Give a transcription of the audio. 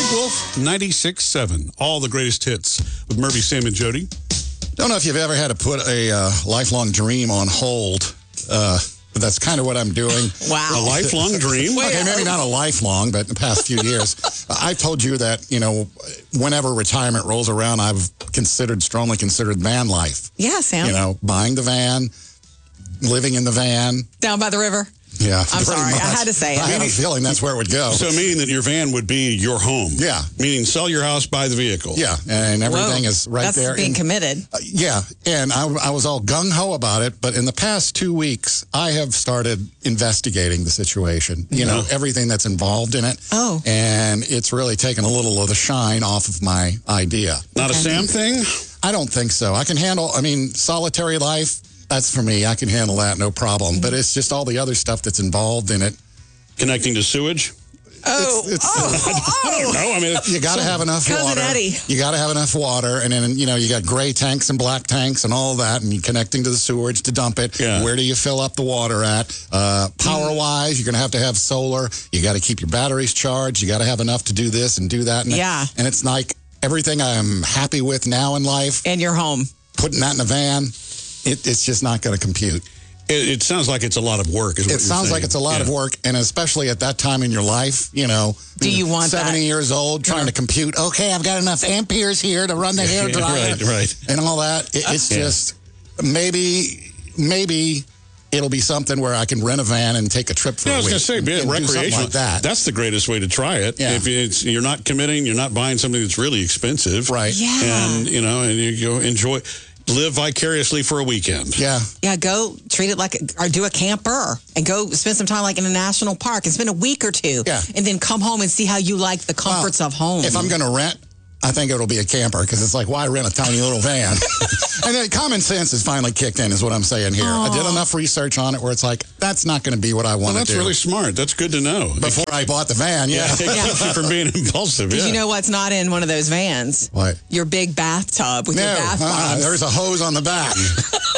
Big Wolf 96.7. All the greatest hits with Murphy, Sam, and Jody. Don't know if you've ever had to put a lifelong dream on hold. But that's kind of what I'm doing. Wow. A lifelong dream? Okay, maybe not a lifelong, but the past few years. I've told you that, whenever retirement rolls around, I've strongly considered van life. Yeah, Sam. Buying the van, living in the van. Down by the river. Yeah, I'm sorry. much. I had to say it. I had a feeling that's where it would go. So meaning that your van would be your home. Yeah. Meaning sell your house, buy the vehicle. Yeah, and everything is right That's there. That's being committed. Yeah, and I was all gung-ho about it, but in the past 2 weeks, I have started investigating the situation. Everything that's involved in it. Oh. And it's really taken a little of the shine off of my idea. Not a Sam thing? I don't think so. I can handle, solitary life. That's for me. I can handle that, no problem. But it's just all the other stuff that's involved in it. Connecting to sewage? I don't know. You got to have enough Cousin water. Eddie. You got to have enough water, and then you got gray tanks and black tanks and all that, and you're connecting to the sewage to dump it. Yeah. Where do you fill up the water at? Power-wise, you're going to have solar. You got to keep your batteries charged. You got to have enough to do this and do that. And it's like everything I'm happy with now in life. And you're home. Putting that in a van, it's just not going to compute. It sounds like it's a lot of work. It sounds like it's a lot of work, and especially at that time in your life, Do you want 70 years old, trying to compute, okay, I've got enough amperes here to run the hair dryer. Right. And all that. It's just, maybe it'll be something where I can rent a van and take a trip for a week. I was going to say, recreational. Like that. That's the greatest way to try it. Yeah. If you're not committing, you're not buying something that's really expensive. Right. Yeah. And, and you go enjoy... Live vicariously for a weekend. Yeah. Yeah, go treat it like, or do a camper and go spend some time like in a national park and spend a week or two. Yeah. And then come home and see how you like the comforts of home. If I'm going to rent, I think it'll be a camper because it's like, why rent a tiny little van? And then common sense has finally kicked in is what I'm saying here. I did enough research on it where it's like, that's not going to be what I want to do. That's really smart. That's good to know. Before I bought the van, It keeps you from being impulsive. Because you know what's not in one of those vans? What? Your big bathtub with your bath bombs. There's a hose on the back.